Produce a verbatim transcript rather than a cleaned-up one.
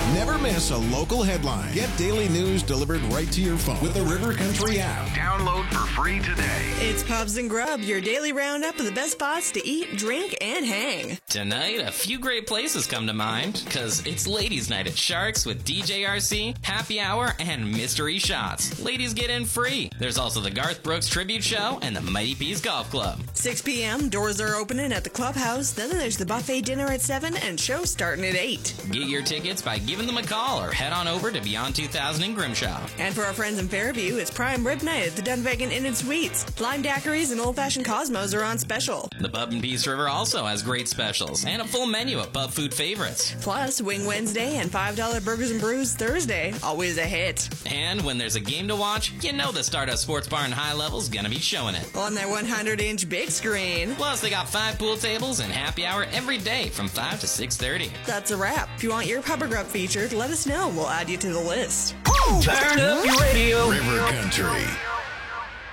Never miss a local headline. Get daily news delivered right to your phone with the River Country app. Download for free today. It's Pubs and Grub, your daily roundup of the best spots to eat, drink, and hang. Tonight, a few great places come to mind, because it's Ladies' Night at Sharks with D J R C, Happy Hour, and Mystery Shots. Ladies get in free. There's also the Garth Brooks Tribute Show and the Mighty Peas Golf Club. six p.m., doors are opening at the clubhouse. Then there's the buffet dinner at seven and show starting at eight. Get your tickets by giving them a call or head on over to Beyond two thousand in Grimshaw. And for our friends in Fairview, it's Prime Rib Night at the Dunvegan Inn and Suites. Lime daiquiris and old-fashioned Cosmos are on special. The Pub in Peace River also has great specials and a full menu of pub food favorites. Plus, Wing Wednesday and five dollar Burgers and Brews Thursday, always a hit. And when there's a game to watch, you know the Stardust Sports Bar in High Level's gonna be showing it. On their one hundred inch big screen. Plus, they got five pool tables and happy hour every day from five to six thirty. That's a wrap. If you want your Pub or Grub featured, let us know. We'll add you to the list. Turn up your radio. River Country.